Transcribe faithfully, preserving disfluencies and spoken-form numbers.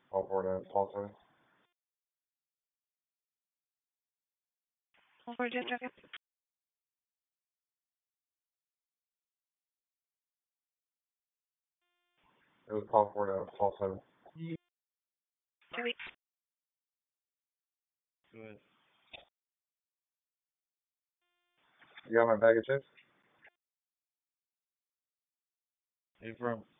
Call for that, Paul seven. For just a It was call for that, Paul seven. three. Go ahead. You got my bag of chips? Where you from?